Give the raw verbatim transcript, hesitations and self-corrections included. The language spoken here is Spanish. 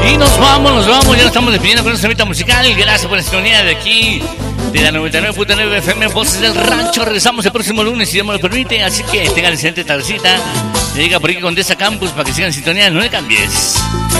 Y nos vamos, nos vamos, ya nos estamos despidiendo con esta semita musical. Gracias por la sintonía de aquí, de la noventa y nueve punto nueve F M, Voces del Rancho. Regresamos el próximo lunes, si Dios me lo permite. Así que tengan excelente tardecita. Le diga por aquí con Condesa Campus para que sigan en sintonía. No le cambies.